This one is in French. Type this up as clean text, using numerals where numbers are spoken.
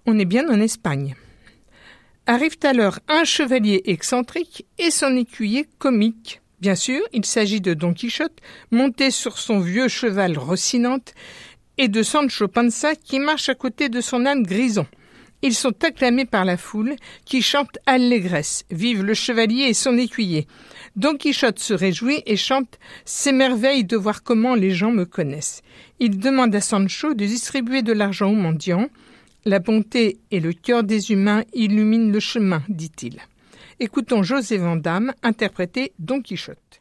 On est bien en Espagne. Arrivent alors un chevalier excentrique et son écuyer comique. Bien sûr, il s'agit de Don Quichotte, monté sur son vieux cheval Rocinante, et de Sancho Panza qui marche à côté de son âne Grison. Ils sont acclamés par la foule qui chante allégresse. Vive le chevalier et son écuyer. Don Quichotte se réjouit et chante « S'émerveille de voir comment les gens me connaissent ». Il demande à Sancho de distribuer de l'argent aux mendiants. La bonté et le cœur des humains illuminent le chemin, dit-il. Écoutons José Vandamme interpréter Don Quichotte.